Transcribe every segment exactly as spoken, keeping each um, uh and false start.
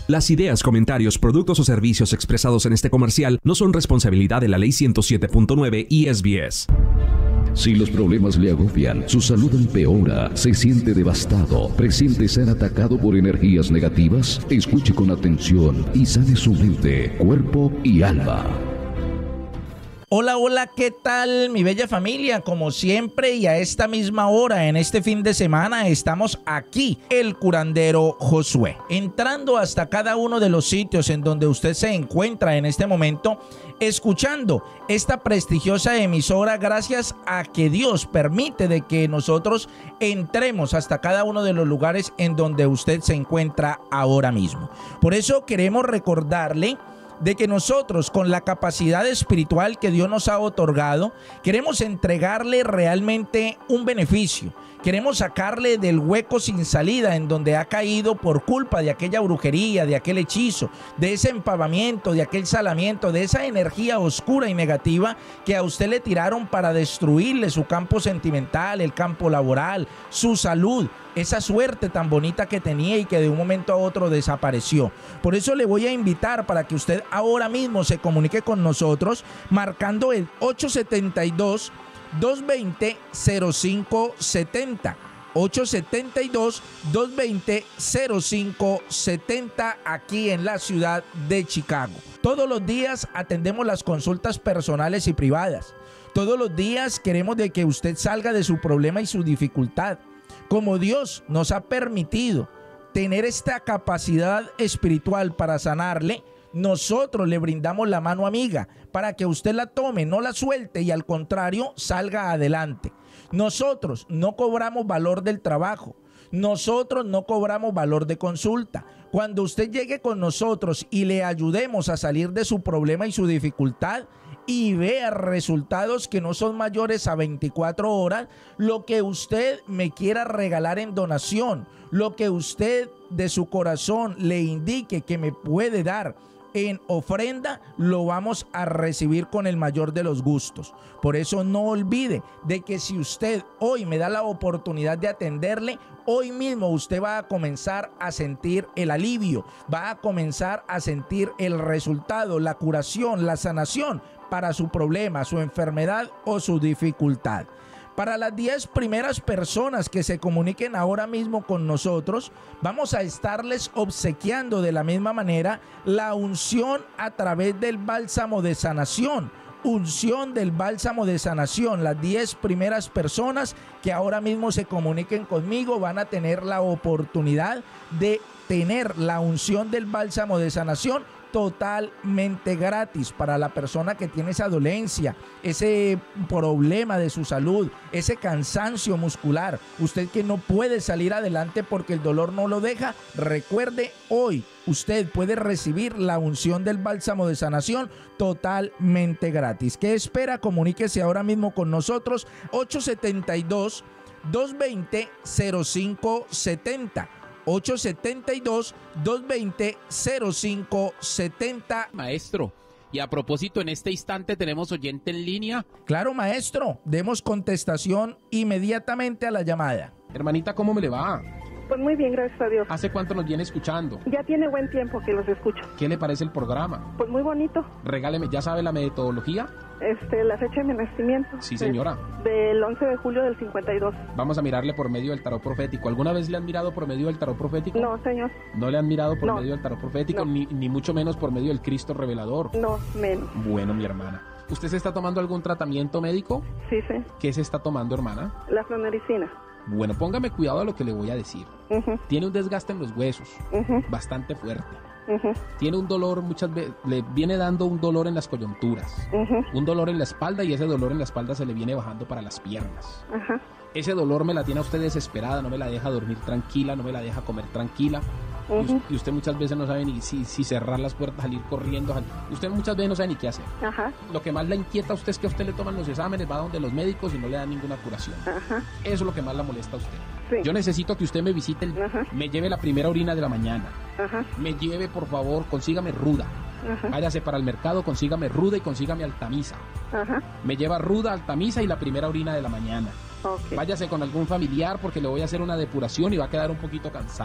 Las ideas, comentarios, productos o servicios expresados en este comercial no son responsabilidad de la Ley ciento siete punto nueve y S B S. Si los problemas le agobian, su salud empeora, se siente devastado, presiente ser atacado por energías negativas, escuche con atención y sane su mente, cuerpo y alma. Hola, hola, ¿qué tal mi bella familia? Como siempre y a esta misma hora en este fin de semana estamos aquí, el curandero Josué, entrando hasta cada uno de los sitios en donde usted se encuentra en este momento, escuchando esta prestigiosa emisora gracias a que Dios permite de que nosotros entremos hasta cada uno de los lugares en donde usted se encuentra ahora mismo. Por eso queremos recordarle de que nosotros, con la capacidad espiritual que Dios nos ha otorgado, queremos entregarle realmente un beneficio. Queremos sacarle del hueco sin salida en donde ha caído por culpa de aquella brujería, de aquel hechizo, de ese empavamiento, de aquel salamiento, de esa energía oscura y negativa que a usted le tiraron para destruirle su campo sentimental, el campo laboral, su salud, esa suerte tan bonita que tenía y que de un momento a otro desapareció. Por eso le voy a invitar para que usted ahora mismo se comunique con nosotros marcando el ocho siete dos, dos dos cero, cero cinco siete cero. ocho siete dos, dos dos cero, cero cinco siete cero aquí en la ciudad de Chicago. Todos los días atendemos las consultas personales y privadas. Todos los días queremos de que usted salga de su problema y su dificultad. Como Dios nos ha permitido tener esta capacidad espiritual para sanarle, nosotros le brindamos la mano amiga para que usted la tome, no la suelte y al contrario salga adelante. Nosotros no cobramos valor del trabajo, nosotros no cobramos valor de consulta. Cuando usted llegue con nosotros y le ayudemos a salir de su problema y su dificultad y vea resultados que no son mayores a veinticuatro horas, lo que usted me quiera regalar en donación, lo que usted de su corazón le indique que me puede dar en ofrenda, lo vamos a recibir con el mayor de los gustos. Por eso no olvide de que si usted hoy me da la oportunidad de atenderle, hoy mismo usted va a comenzar a sentir el alivio, va a comenzar a sentir el resultado, la curación, la sanación para su problema, su enfermedad o su dificultad. Para las diez primeras personas que se comuniquen ahora mismo con nosotros, vamos a estarles obsequiando de la misma manera la unción a través del bálsamo de sanación. Unción del bálsamo de sanación. Las diez primeras personas que ahora mismo se comuniquen conmigo van a tener la oportunidad de tener la unción del bálsamo de sanación totalmente gratis para la persona que tiene esa dolencia, ese problema de su salud, ese cansancio muscular, usted que no puede salir adelante porque el dolor no lo deja. Recuerde, hoy usted puede recibir la unción del bálsamo de sanación totalmente gratis. ¿Qué espera? Comuníquese ahora mismo con nosotros. ocho siete dos, dos dos cero, cero cinco siete cero. ocho siete dos, dos dos cero, cero cinco siete cero. Maestro, y a propósito, en este instante tenemos oyente en línea. Claro, maestro, demos contestación inmediatamente a la llamada. Hermanita, ¿cómo me le va? Pues muy bien, gracias a Dios. ¿Hace cuánto nos viene escuchando? Ya tiene buen tiempo que los escucho. ¿Qué le parece el programa? Pues muy bonito. Regáleme, ¿ya sabe la metodología? Este, la fecha de mi nacimiento. Sí, señora. Es del once de julio del cincuenta y dos. Vamos a mirarle por medio del tarot profético. ¿Alguna vez le han mirado por medio del tarot profético? No, señor. ¿No le han mirado por no. medio del tarot profético? No. Ni, ni mucho menos por medio del Cristo revelador. No, menos. Bueno, mi hermana. ¿Usted se está tomando algún tratamiento médico? Sí, sí. ¿Qué se está tomando, hermana? La flonericina. Bueno, póngame cuidado a lo que le voy a decir. Uh-huh. Tiene un desgaste en los huesos, uh-huh. bastante fuerte. Uh-huh. Tiene un dolor, muchas veces, le viene dando un dolor en las coyunturas, uh-huh. un dolor en la espalda, y ese dolor en la espalda se le viene bajando para las piernas. Uh-huh. Ese dolor me la tiene a usted desesperada, no me la deja dormir tranquila, no me la deja comer tranquila. Uh-huh. y, usted, y usted muchas veces no sabe ni si, si cerrar las puertas, salir corriendo. Usted muchas veces no sabe ni qué hacer. Uh-huh. Lo que más la inquieta a usted es que a usted le toman los exámenes, va donde los médicos y no le dan ninguna curación. Uh-huh. Eso es lo que más la molesta a usted. Sí. Yo necesito que usted me visite, el, uh-huh. me lleve la primera orina de la mañana. Uh-huh. Me lleve, por favor, consígame ruda. Uh-huh. Váyase para el mercado, consígame ruda y consígame altamisa. Uh-huh. Me lleva ruda, altamisa y la primera orina de la mañana. Okay. Váyase con algún familiar porque le voy a hacer una depuración y va a quedar un poquito cansada.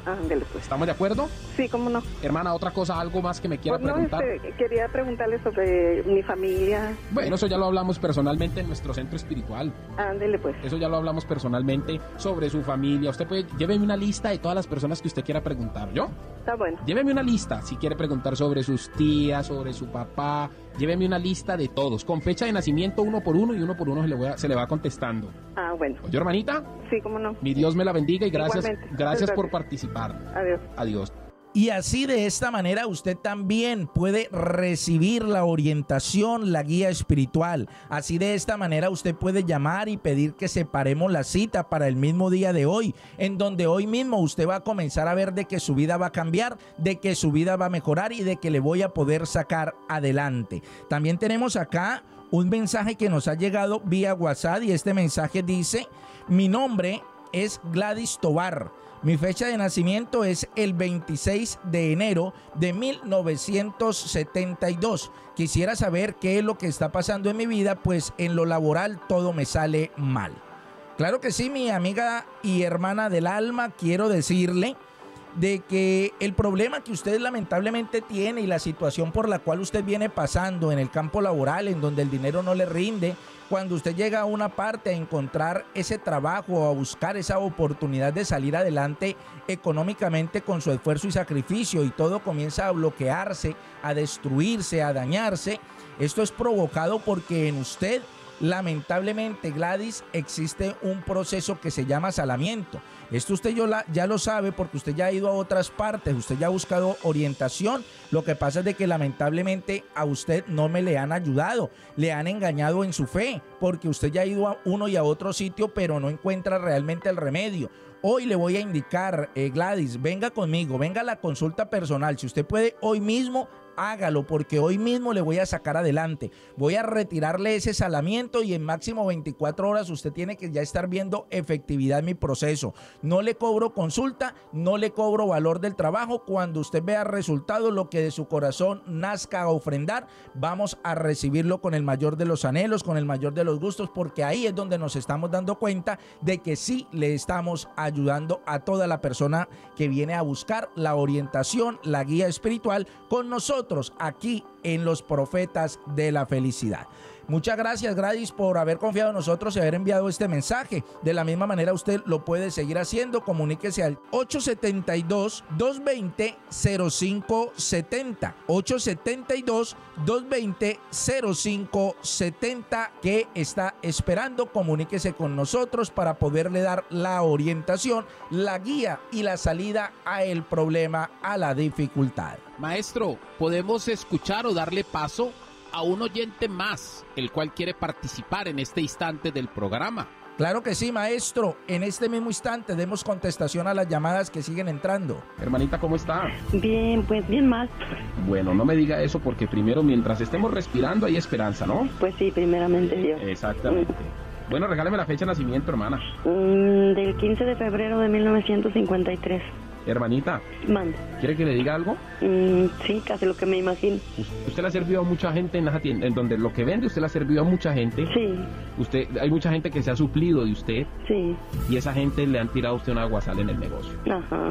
Ándele, pues. ¿Estamos de acuerdo? Sí, cómo no. Hermana, otra cosa, algo más que me quiera Pues no, preguntar. este, quería preguntarle sobre mi familia. Bueno, eso ya lo hablamos personalmente en nuestro centro espiritual. Ándele, pues. Eso ya lo hablamos personalmente sobre su familia. Usted puede, lléveme una lista de todas las personas que usted quiera preguntar, ¿yo? Está bueno. Lléveme una lista, si quiere preguntar sobre sus tías, sobre su papá. Lléveme una lista de todos, con fecha de nacimiento uno por uno y uno por uno se le, voy a- se le va contestando. Ah, bueno. Oye, hermanita, Sí, cómo no. mi Dios me la bendiga y gracias, Igualmente. gracias Muchas por gracias. participar. Adiós. Adiós. Y así de esta manera usted también puede recibir la orientación, la guía espiritual. Así de esta manera usted puede llamar y pedir que separemos la cita para el mismo día de hoy, en donde hoy mismo usted va a comenzar a ver de que su vida va a cambiar, de que su vida va a mejorar y de que le voy a poder sacar adelante. También tenemos acá un mensaje que nos ha llegado vía WhatsApp y este mensaje dice: mi nombre es Gladys Tobar. Mi fecha de nacimiento es el veintiséis de enero de mil novecientos setenta y dos. Quisiera saber qué es lo que está pasando en mi vida, pues en lo laboral todo me sale mal. Claro que sí, mi amiga y hermana del alma, quiero decirle de que el problema que usted lamentablemente tiene y la situación por la cual usted viene pasando en el campo laboral, en donde el dinero no le rinde, cuando usted llega a una parte a encontrar ese trabajo o a buscar esa oportunidad de salir adelante económicamente con su esfuerzo y sacrificio, y todo comienza a bloquearse, a destruirse, a dañarse, esto es provocado porque en usted, lamentablemente, Gladys, existe un proceso que se llama salamiento. Esto usted yo la, ya lo sabe porque usted ya ha ido a otras partes, usted ya ha buscado orientación. Lo que pasa es de que lamentablemente a usted no me le han ayudado, le han engañado en su fe, porque usted ya ha ido a uno y a otro sitio, pero no encuentra realmente el remedio. Hoy le voy a indicar, eh, Gladys, venga conmigo, venga a la consulta personal. Si usted puede hoy mismo, hágalo, porque hoy mismo le voy a sacar adelante. Voy a retirarle ese salamiento y en máximo veinticuatro horas usted tiene que ya estar viendo efectividad en mi proceso. No le cobro consulta, no le cobro valor del trabajo. Cuando usted vea resultados, lo que de su corazón nazca a ofrendar, vamos a recibirlo con el mayor de los anhelos, con el mayor de los gustos, porque ahí es donde nos estamos dando cuenta de que sí le estamos ayudando a toda la persona que viene a buscar la orientación, la guía espiritual con nosotros aquí en Los Profetas de la Felicidad. Muchas gracias, Gladys, por haber confiado en nosotros y haber enviado este mensaje. De la misma manera usted lo puede seguir haciendo. Comuníquese al ocho siete dos, dos dos cero, cero cinco siete cero, ocho siete dos, dos dos cero, cero cinco siete cero, que está esperando. Comuníquese con nosotros para poderle dar la orientación, la guía y la salida a el problema, a la dificultad. Maestro, ¿podemos escuchar o darle paso a un oyente más, el cual quiere participar en este instante del programa? Claro que sí, maestro. En este mismo instante demos contestación a las llamadas que siguen entrando. Hermanita, ¿cómo está? Bien, pues bien mal. Bueno, no me diga eso porque primero, mientras estemos respirando, hay esperanza, ¿no? Pues sí, primeramente Dios. Exactamente. Bueno, regáleme la fecha de nacimiento, hermana. Mm, del quince de febrero de mil novecientos cincuenta y tres. Hermanita, Mande. ¿quiere que le diga algo? Mm, sí, casi lo que me imagino. Us- Usted le ha servido a mucha gente en esa tienda, en donde lo que vende usted le ha servido a mucha gente. Sí, Usted, hay mucha gente que se ha suplido de usted sí. y esa gente le han tirado a usted una aguasal en el negocio. Ajá.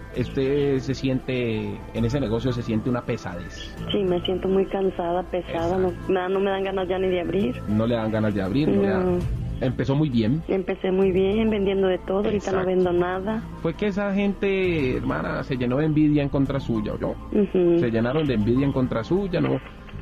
Usted se siente, en ese negocio se siente una pesadez. Sí, me siento muy cansada, pesada. No, nada, no me dan ganas ya ni de abrir. No le dan ganas de abrir, no, le dan- No. Empezó muy bien. Empecé muy bien vendiendo de todo, ahorita Exacto. no vendo nada. Fue que esa gente, hermana, se llenó de envidia en contra suya, ¿o yo? Ujú. Se llenaron de envidia en contra suya, ¿no?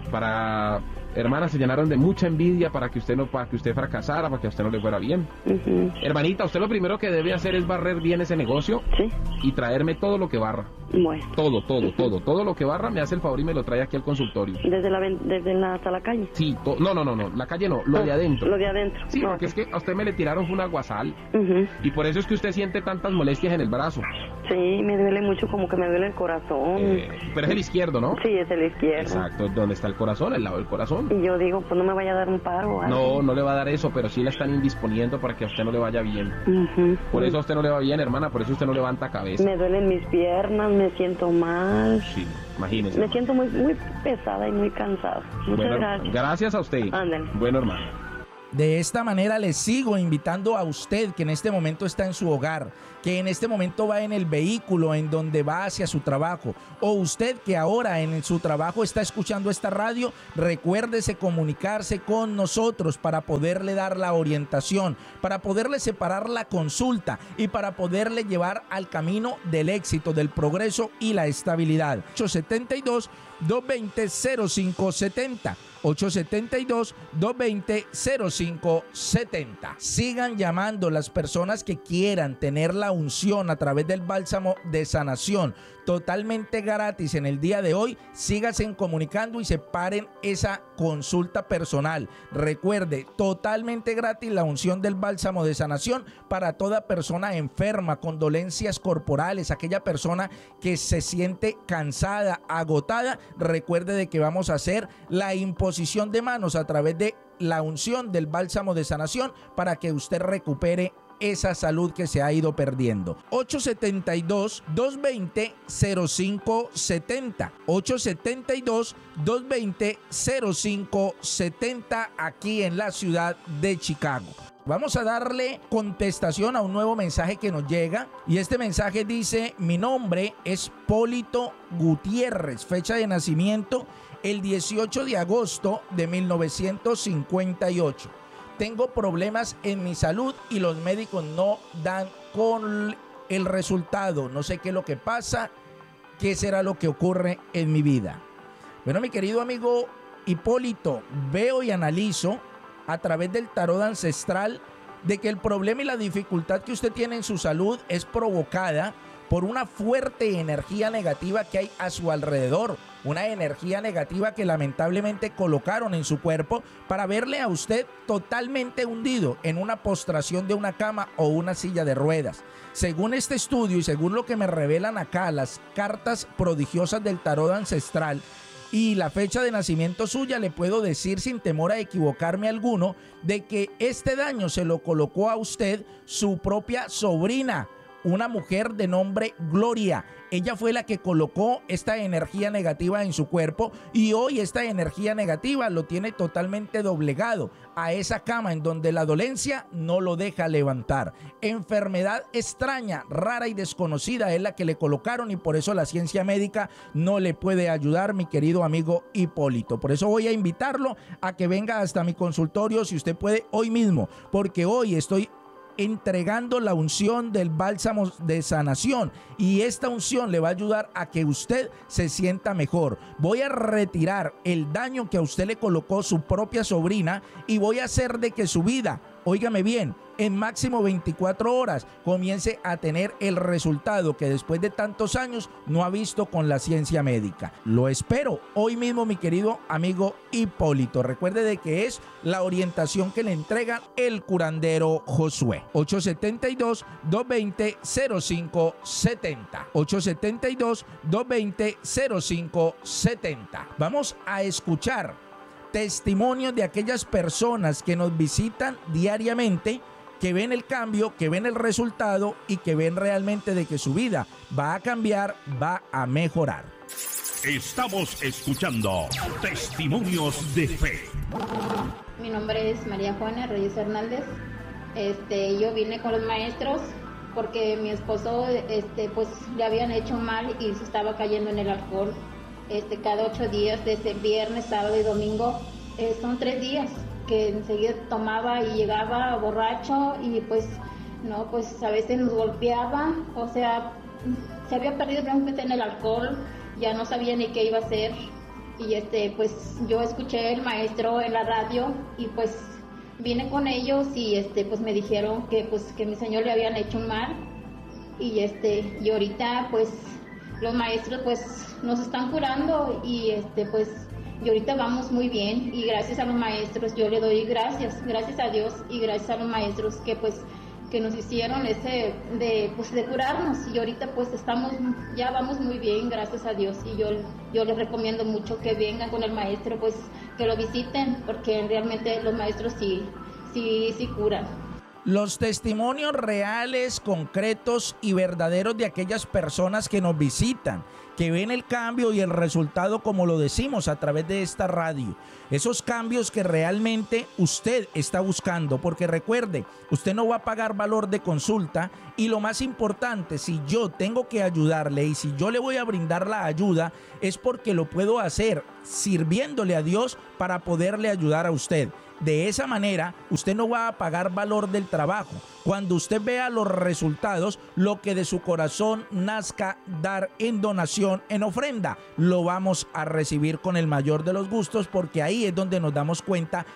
Para, hermana, se llenaron de mucha envidia para que usted no, para que usted fracasara, para que a usted no le fuera bien. Ujú. Hermanita, usted lo primero que debe hacer es barrer bien ese negocio Sí, y traerme todo lo que barra. bueno. Todo, todo, todo, todo lo que barra me hace el favor y me lo trae aquí al consultorio. Desde la, ven- desde la, hasta la calle. Sí, to- no, no, no, no, la calle no, lo de Ah, adentro. Lo de adentro. Sí, No, porque es que a usted me le tiraron fue una guasal ujú. y por eso es que usted siente tantas molestias en el brazo. Sí, me duele mucho, como que me duele el corazón. Eh, pero es el izquierdo, ¿no? Sí, es el izquierdo. Exacto, donde está el corazón, el lado del corazón. Y yo digo, pues no me vaya a dar un paro. o algo. No, no le va a dar eso, pero sí la están indisponiendo para que a usted no le vaya bien. Ujú. Por eso a usted no le va bien, hermana, por eso usted no levanta cabeza. Me duelen mis piernas, me siento mal. Sí, imagínese. Me siento muy muy pesada y muy cansada. Muchas Bueno, gracias. gracias a usted. Ándale. Bueno, hermano. De esta manera les sigo invitando a usted que en este momento está en su hogar, que en este momento va en el vehículo en donde va hacia su trabajo, o usted que ahora en su trabajo está escuchando esta radio, recuérdese comunicarse con nosotros para poderle dar la orientación, para poderle separar la consulta y para poderle llevar al camino del éxito, del progreso y la estabilidad. ocho siete dos, dos dos cero, cero cinco siete cero. ocho siete dos, dos dos cero, cero cinco siete cero. Sigan llamando las personas que quieran tener la unción a través del bálsamo de sanación totalmente gratis en el día de hoy. Síganse comunicando y separen esa consulta personal. Recuerde, totalmente gratis la unción del bálsamo de sanación para toda persona enferma, con dolencias corporales, aquella persona que se siente cansada, agotada. Recuerde de que vamos a hacer la imposición de manos a través de la unción del bálsamo de sanación para que usted recupere esa salud que se ha ido perdiendo. ocho siete dos, dos dos cero, cero cinco siete cero. ocho siete dos, dos dos cero, cero cinco siete cero aquí en la ciudad de Chicago. Vamos a darle contestación a un nuevo mensaje que nos llega y este mensaje dice: mi nombre es Polito Gutiérrez, fecha de nacimiento el dieciocho de agosto de mil novecientos cincuenta y ocho. Tengo problemas en mi salud y los médicos no dan con el resultado. No sé qué es lo que pasa, qué será lo que ocurre en mi vida. Bueno, mi querido amigo Hipólito, veo y analizo a través del tarot ancestral de que el problema y la dificultad que usted tiene en su salud es provocada por una fuerte energía negativa que hay a su alrededor, una energía negativa que lamentablemente colocaron en su cuerpo para verle a usted totalmente hundido en una postración de una cama o una silla de ruedas. Según este estudio y según lo que me revelan acá las cartas prodigiosas del tarot ancestral y la fecha de nacimiento suya, le puedo decir sin temor a equivocarme alguno de que este daño se lo colocó a usted su propia sobrina, una mujer de nombre Gloria. Ella fue la que colocó esta energía negativa en su cuerpo y hoy esta energía negativa lo tiene totalmente doblegado a esa cama en donde la dolencia no lo deja levantar. Enfermedad extraña, rara y desconocida es la que le colocaron y por eso la ciencia médica no le puede ayudar, mi querido amigo Hipólito. Por eso voy a invitarlo a que venga hasta mi consultorio si usted puede hoy mismo, porque hoy estoy entregando la unción del bálsamo de sanación y esta unción le va a ayudar a que usted se sienta mejor. Voy a retirar el daño que a usted le colocó su propia sobrina y voy a hacer de que su vida, óigame bien, en máximo veinticuatro horas comience a tener el resultado que después de tantos años no ha visto con la ciencia médica. Lo espero hoy mismo, mi querido amigo Hipólito. Recuerde de que es la orientación que le entrega el curandero Josué. ocho siete dos, dos dos cero, cero cinco siete cero. ocho siete dos, dos dos cero, cero cinco siete cero. Vamos a escuchar testimonios de aquellas personas que nos visitan diariamente, que ven el cambio, que ven el resultado y que ven realmente de que su vida va a cambiar, va a mejorar. Estamos escuchando Testimonios de Fe. Mi nombre es María Juana Reyes Hernández. Este, yo vine con los maestros porque mi esposo, este, pues le habían hecho mal y se estaba cayendo en el alcohol. Este, cada ocho días, desde viernes, sábado y domingo, eh, son tres días que enseguida tomaba y llegaba borracho y pues no, pues a veces nos golpeaba, o sea, se había perdido realmente en el alcohol, ya no sabía ni qué iba a hacer y este, pues yo escuché el maestro en la radio y pues vine con ellos y este, pues me dijeron que pues que mi señor le habían hecho un mal y este, y ahorita pues los maestros pues nos están curando y este, pues y ahorita vamos muy bien y gracias a los maestros yo le doy gracias, gracias a Dios y gracias a los maestros que pues que nos hicieron ese de pues de curarnos y ahorita pues estamos, ya vamos muy bien, gracias a Dios y yo, yo les recomiendo mucho que vengan con el maestro, pues que lo visiten porque realmente los maestros sí, sí, sí curan. Los testimonios reales, concretos y verdaderos de aquellas personas que nos visitan, que ven el cambio y el resultado como lo decimos a través de esta radio. Esos cambios que realmente usted está buscando, porque recuerde, usted no va a pagar valor de consulta y lo más importante, si yo tengo que ayudarle y si yo le voy a brindar la ayuda, es porque lo puedo hacer sirviéndole a Dios para poderle ayudar a usted. De esa manera, usted no va a pagar valor del trabajo. Cuando usted vea los resultados, lo que de su corazón nazca dar en donación, en ofrenda, lo vamos a recibir con el mayor de los gustos, porque ahí es donde nos damos cuenta